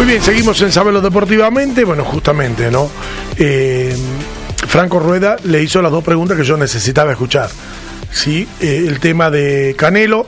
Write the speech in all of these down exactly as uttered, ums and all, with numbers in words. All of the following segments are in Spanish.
Muy bien, seguimos en Sabelo Deportivamente. Bueno, justamente, ¿no? Eh, Franco Rueda le hizo las dos preguntas que yo necesitaba escuchar. Sí, eh, el tema de Canelo.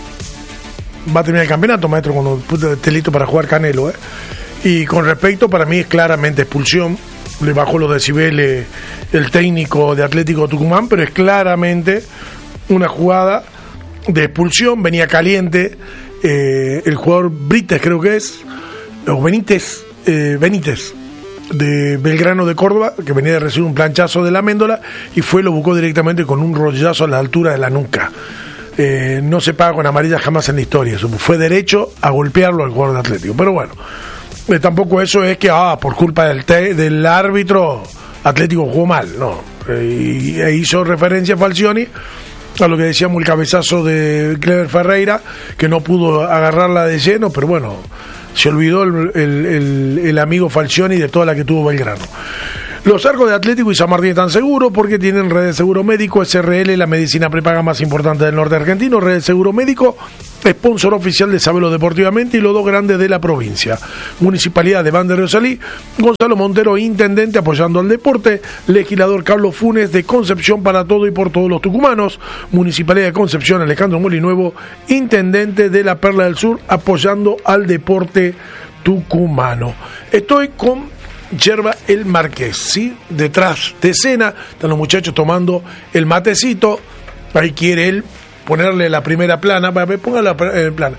Va a terminar el campeonato, maestro, cuando esté listo para jugar Canelo, ¿eh? Y con respecto, para mí es claramente expulsión. Le bajó los decibeles el técnico de Atlético Tucumán, pero es claramente una jugada de expulsión. Venía caliente eh, el jugador Brites, creo que es, o Benítez, eh, Benítez, de Belgrano de Córdoba, que venía de recibir un planchazo de la Méndola, y fue, lo buscó directamente con un rollazo a la altura de la nuca. Eh, no se paga con amarilla jamás en la historia. Eso fue derecho a golpearlo al jugador de Atlético. Pero bueno, eh, tampoco eso es que, ah, por culpa del, te, del árbitro, Atlético jugó mal, no. Eh, y, e hizo referencia a Falcioni, a lo que decíamos el cabezazo de Clever Ferreira, que no pudo agarrarla de lleno, pero bueno, se olvidó el, el, el, el amigo Falcioni de toda la que tuvo Belgrano. Los arcos de Atlético y San Martín están seguros porque tienen Red de Seguro Médico, S R L, la medicina prepaga más importante del norte argentino. Red de Seguro Médico, sponsor oficial de Sabelo Deportivamente y los dos grandes de la provincia. Municipalidad de Banda de Riosalí, Gonzalo Montero, intendente apoyando al deporte. Legislador Carlos Funes, de Concepción para todo y por todos los tucumanos. Municipalidad de Concepción, Alejandro Molinuevo, intendente de la Perla del Sur, apoyando al deporte tucumano. Estoy con Yerba El Marqués, ¿sí? Detrás de escena están los muchachos tomando el matecito. Ahí quiere él ponerle la primera plana. Ponga la eh, plana.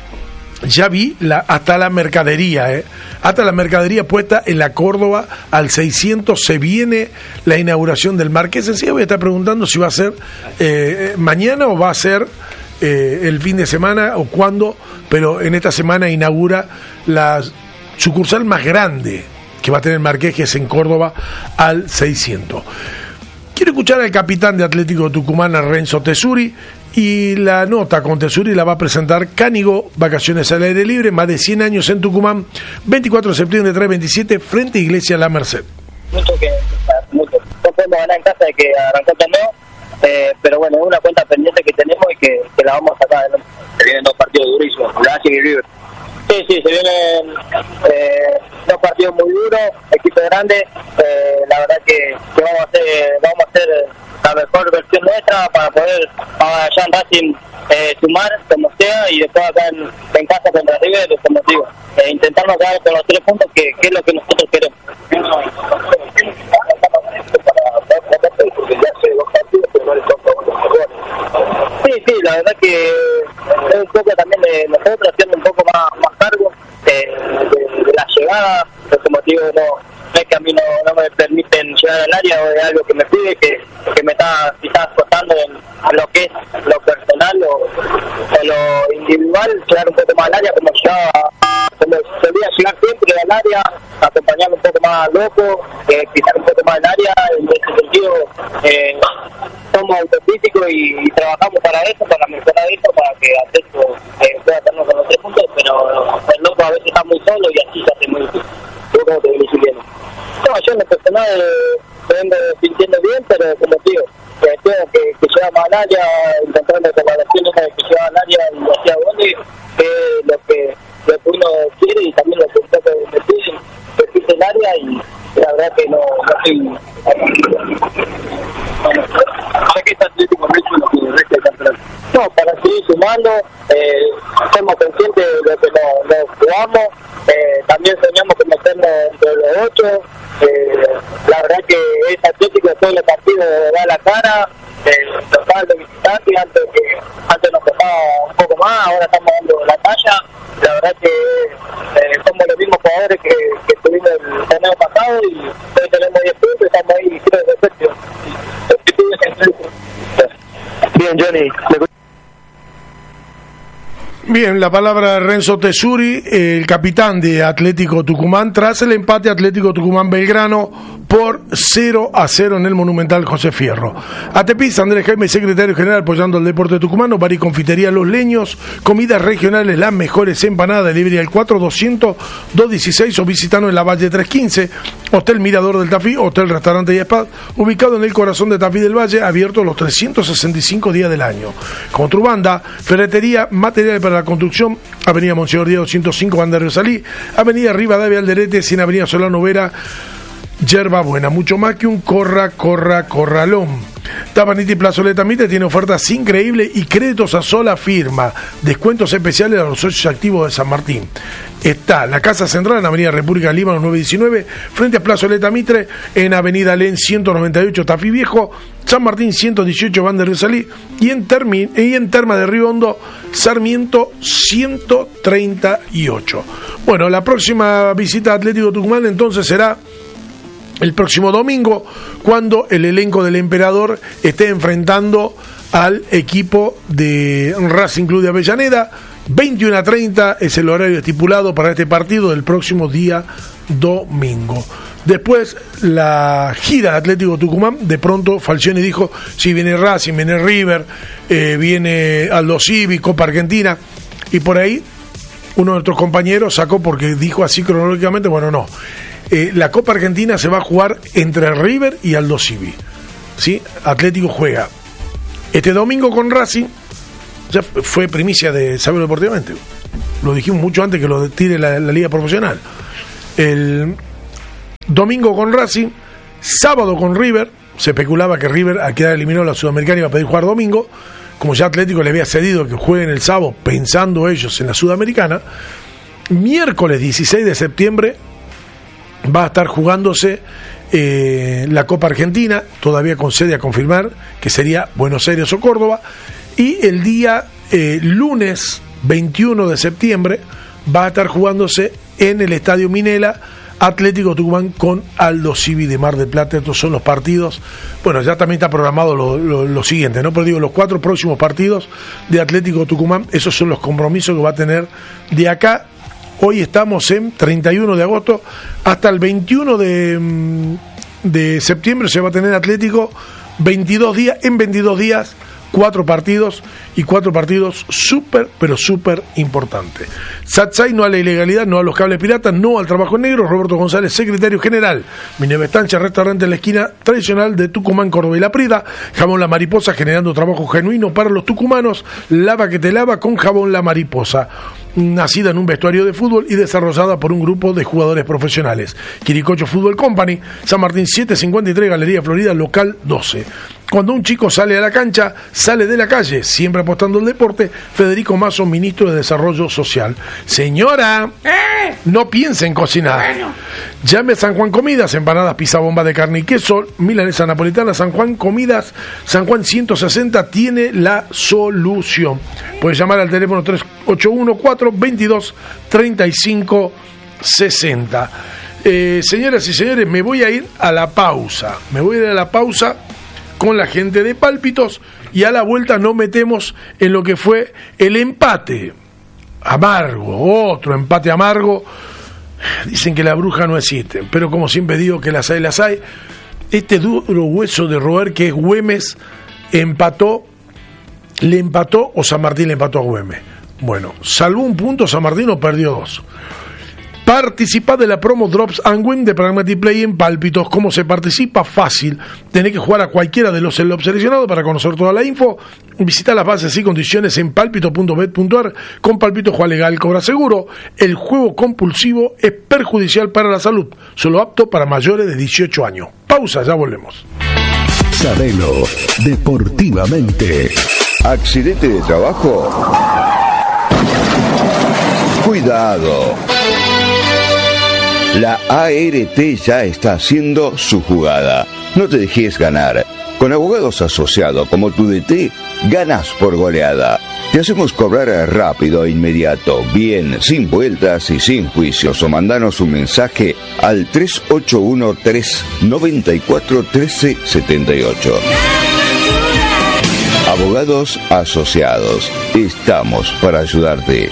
Ya vi la, hasta la mercadería, ¿eh? Hasta la mercadería puesta en la Córdoba al seiscientos. Se viene la inauguración del Marqués. En sí, voy a estar preguntando si va a ser eh, mañana o va a ser eh, el fin de semana o cuándo, pero en esta semana inaugura la sucursal más grande que va a tener Marqués, que es en Córdoba, al seiscientos. Quiero escuchar al capitán de Atlético Tucumán, a Renzo Tesuri, y la nota con Tesuri la va a presentar Cánigo, vacaciones al aire libre, más de cien años en Tucumán, veinticuatro de septiembre de tres veintisiete, frente a Iglesia La Merced. Mucho que, mucho. No podemos ganar en casa de que arrancó el torneo, eh, pero bueno, es una cuenta pendiente que tenemos y que, que la vamos a sacar adelante. Se vienen dos partidos durísimos, Racing y River. Sí, sí, se vienen eh, dos partidos muy duros, equipo grande. Eh, la verdad que, que vamos a hacer vamos a hacer la mejor versión nuestra para poder allá en Racing eh, sumar como sea, y después acá en, en casa contra River, como digo, eh, intentarnos quedar con los tres puntos, que, que es lo que nosotros queremos. Sí, sí, la verdad que es un poco también de nosotros haciendo un poco más, más cargo eh, de, de la llegada. Por ese motivo no, no es que a mí no, no me permiten llegar al área, o es algo que me pide, que, que me está quizás costando en, en lo que es lo personal o, o lo individual, llegar un poco más al área, como llegaba, como solía llegar siempre al área, acompañarme un poco más loco, eh, quizás un poco más al área. En ese sentido eh, somos autocríticos y, y trabajamos para eso, para mejorar eso, para que Atlético eh, pueda tenernos con los tres puntos, pero el loco a veces está muy solo y así se hace muy difícil. Yo creo que estoy siguiendo. No, yo en lo personal eh, me vengo sintiendo bien, pero como digo, eh, tengo que, que llegar más al área, encontrando colaboraciones que llegan al área y hacia dónde, que es lo que, lo que uno quiere y también lo que un poco me piden, que pise el área, y la verdad que no, no estoy... ¿Para qué está Atlético en lo que resta del campeonato? No, para seguir sumando, eh, somos conscientes de lo que nos, nos jugamos, eh, también soñamos con meternos entre los ocho, eh, la verdad que es Atlético de todos los partidos da la cara, eh, total de visitantes, antes que antes nos costaba un poco más, ahora estamos dando la talla. La verdad que eh, somos los mismos jugadores que, que tuvimos el torneo pasado, y hoy tenemos diez puntos y estamos ahí, creo, de séptimo. Bien, Johnny. Bien, la palabra de Renzo Tesuri, el capitán de Atlético Tucumán, tras el empate Atlético Tucumán-Belgrano por cero a cero en el Monumental José Fierro. Atepis, Andrés Jaime, secretario general, apoyando al deporte tucumano. Bar y Confitería Los Leños, comidas regionales, las mejores empanadas, libre al cuatro doscientos dos dieciséis o visitanos en la Valle tres quince. Hotel Mirador del Tafí, hotel, restaurante y spa, ubicado en el corazón de Tafí del Valle, abierto los trescientos sesenta y cinco días del año. Con Trubanda, ferretería, material para la Construcción, Avenida Monseñor Díaz doscientos cinco, Banda Río Salí, Avenida Rivadavia Alderete, sin Avenida Solano Vera, Yerba Buena. Mucho más que un corra, corra, corralón. Tabaniti Plazoleta Mite tiene ofertas increíbles y créditos a sola firma. Descuentos especiales a los socios activos de San Martín. Está la Casa Central en Avenida República Líbano nueve diecinueve, frente a Plazoleta Mitre, en Avenida Len ciento noventa y ocho, Tafí Viejo, San Martín ciento dieciocho, Banda de Río Salí, y en, Termi, y en Terma de Río Hondo, Sarmiento ciento treinta y ocho. Bueno, la próxima visita a Atlético Tucumán entonces será el próximo domingo, cuando el elenco del Emperador esté enfrentando al equipo de Racing Club de Avellaneda. veintiuno a treinta es el horario estipulado para este partido del próximo día domingo. Después, la gira de Atlético Tucumán, de pronto Falcioni dijo, si sí, viene Racing, viene River, eh, viene Aldo Civi, Copa Argentina, y por ahí uno de nuestros compañeros sacó, porque dijo así cronológicamente, bueno, no. Eh, la Copa Argentina se va a jugar entre River y Aldo Civi, ¿sí? Atlético juega este domingo con Racing, ya fue primicia de Saberlo Deportivamente, lo dijimos mucho antes que lo tire la, la Liga Profesional. El domingo con Racing, sábado con River, se especulaba que River al quedar eliminado la Sudamericana iba a pedir jugar domingo, como ya Atlético le había cedido que jueguen el sábado pensando ellos en la Sudamericana. Miércoles dieciséis de septiembre va a estar jugándose eh, la Copa Argentina, todavía con sede a confirmar, que sería Buenos Aires o Córdoba, y el día eh, lunes veintiuno de septiembre va a estar jugándose en el Estadio Minela Atlético Tucumán con Aldo Civi de Mar del Plata. Estos son los partidos, bueno, ya también está programado lo, lo, lo siguiente, ¿no? Pero digo, los cuatro próximos partidos de Atlético Tucumán, esos son los compromisos que va a tener de acá. Hoy estamos en treinta y uno de agosto, hasta el veintiuno de, de septiembre se va a tener Atlético veintidós días, en veintidós días, cuatro partidos, y cuatro partidos súper, pero súper importantes. Satsai, no a la ilegalidad, no a los cables piratas, no al trabajo negro. Roberto González, secretario general. Mi Nueva Estancia, restaurante en la esquina tradicional de Tucumán, Córdoba y La Prida. Jabón La Mariposa, generando trabajo genuino para los tucumanos. Lava que te lava con Jabón La Mariposa. Nacida en un vestuario de fútbol y desarrollada por un grupo de jugadores profesionales. Quiricocho Fútbol Company, San Martín setecientos cincuenta y tres, Galería Florida, local doce. Cuando un chico sale a la cancha, sale de la calle, siempre apostando al deporte. Federico Mazo, ministro de Desarrollo Social. Señora, ¿Eh? no piense en cocinar. Bueno. Llame a San Juan Comidas, empanadas, pizza bomba de carne y queso, milanesa napolitana. San Juan Comidas, San Juan ciento sesenta, tiene la solución. Puedes llamar al teléfono tres ocho uno, cuatro veintidós, treinta y cinco sesenta. Eh, señoras y señores, me voy a ir a la pausa. Me voy a ir a la pausa con la gente de Pálpitos, y a la vuelta nos metemos en lo que fue el empate amargo, otro empate amargo. Dicen que la bruja no existe, pero como siempre digo que las hay, las hay. Este duro hueso de roer que es Güemes, empató, le empató o San Martín le empató a Güemes. Bueno, salvó un punto San Martín o perdió dos. Participa de la promo Drops and Win de Pragmatic Play en Pálpitos. ¿Cómo se participa? Fácil. Tenés que jugar a cualquiera de los slots seleccionados. Para conocer toda la info, visita las bases y condiciones en palpito punto bet punto ar. Con Pálpito, juega legal, cobra seguro. El juego compulsivo es perjudicial para la salud. Solo apto para mayores de dieciocho años. Pausa, ya volvemos. Sabelo deportivamente. ¿Accidente de trabajo? Cuidado. La A R T ya está haciendo su jugada. No te dejes ganar. Con abogados asociados como tu D T, ganas por goleada. Te hacemos cobrar rápido e inmediato, bien, sin vueltas y sin juicios. O mandanos un mensaje al tres ocho uno, tres nueve cuatro, uno tres siete ocho. Abogados asociados. Estamos para ayudarte.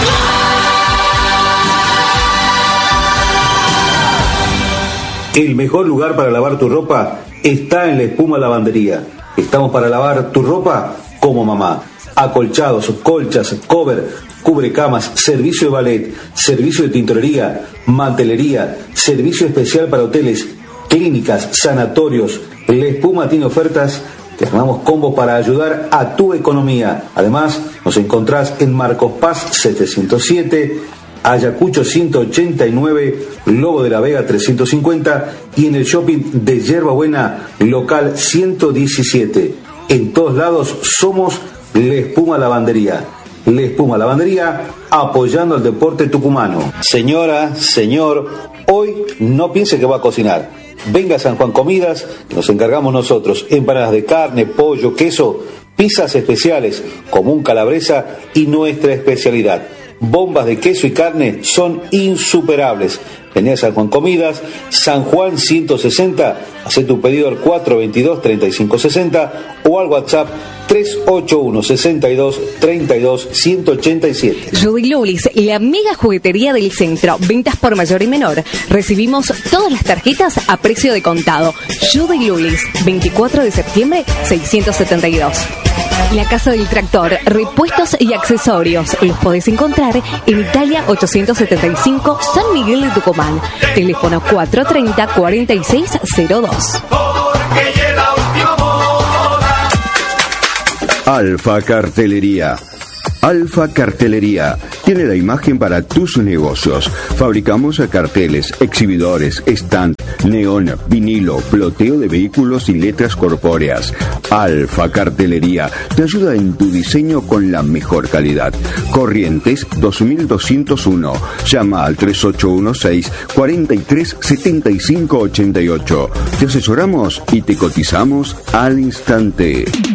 El mejor lugar para lavar tu ropa está en La Espuma Lavandería. Estamos para lavar tu ropa como mamá. Acolchados, colchas, cover, cubrecamas, servicio de ballet, servicio de tintorería, mantelería, servicio especial para hoteles, clínicas, sanatorios. La Espuma tiene ofertas Te armamos combos para ayudar a tu economía. Además, nos encontrás en Marcos Paz setecientos siete, Ayacucho ciento ochenta y nueve, Lobo de la Vega trescientos cincuenta y en el shopping de Yerba Buena, local ciento diecisiete. En todos lados somos La Espuma Lavandería. La Espuma Lavandería, apoyando al deporte tucumano. Señora, señor, hoy no piense que va a cocinar. Venga a San Juan Comidas, nos encargamos nosotros. Empanadas de carne, pollo, queso, pizzas especiales, común calabresa y nuestra especialidad. Bombas de queso y carne son insuperables. Vení a San Juan Comidas, San Juan ciento sesenta, hacé tu pedido al cuatro veintidós, treinta y cinco sesenta o al WhatsApp tres ocho uno, sesenta y dos, treinta y dos, ciento ochenta y siete. Judy Lulis, la mega juguetería del centro. Ventas por mayor y menor. Recibimos todas las tarjetas a precio de contado. Judy Lulis, veinticuatro de septiembre, seiscientos setenta y dos. La Casa del Tractor, repuestos y accesorios. Los podés encontrar en Italia ochocientos setenta y cinco, San Miguel de Tucumán. Teléfono cuatro treinta, cuarenta y seis cero dos. Alfa Cartelería. Alfa Cartelería tiene la imagen para tus negocios. Fabricamos carteles, exhibidores, stand, neón, vinilo, ploteo de vehículos y letras corpóreas. Alfa Cartelería te ayuda en tu diseño con la mejor calidad. Corrientes dos mil doscientos uno. Llama al tres ocho uno seis, cuatro tres, siete cinco ocho ocho. Te asesoramos y te cotizamos al instante.